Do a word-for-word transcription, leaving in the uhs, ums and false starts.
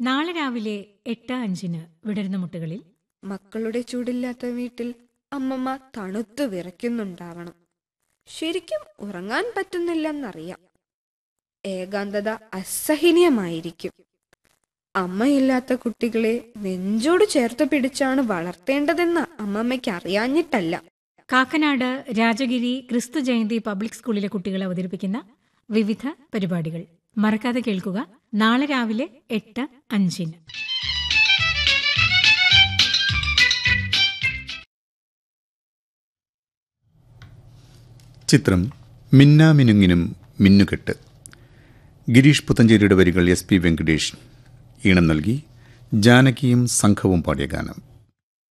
നാളെ രാവിലെ എട്ട് അഞ്ചിന് വിടരുന്ന മുട്ടുകളിൽ മക്കളുടെ ചൂടില്ലാത്ത വീട്ടിൽ അമ്മമ്മ തണുത്തു വിറയ്ക്കുന്നുണ്ടാവണം. ശരിക്കും ഉറങ്ങാൻ പറ്റുന്നില്ലെന്നറിയാം. ഏകാന്തത അസഹനീയമായിരിക്കും. അമ്മയില്ലാത്ത കുട്ടികളെ നെഞ്ചോട് ചേർത്ത് പിടിച്ചാണ് വളർത്തേണ്ടതെന്ന് അമ്മമ്മയ്ക്ക് അറിയാഞ്ഞിട്ടല്ല. കാക്കനാട് രാജഗിരി ക്രിസ്തു ജയന്തി പബ്ലിക് സ്കൂളിലെ കുട്ടികൾ അവതരിപ്പിക്കുന്ന വിവിധ പരിപാടികൾ മറക്കാതെ കേൾക്കുക. നാളെ രാവിലെ എട്ട് അഞ്ചിന്. ചിത്രം മിന്നാമിനുങ്ങിനും മിന്നുകെട്ട്. ഗിരീഷ് പുത്തഞ്ചേരിയുടെ വരികൾ എസ് പി വെങ്കടേഷ് ഈണം നൽകി ജാനകിയും സംഘവും പാടിയ ഗാനം.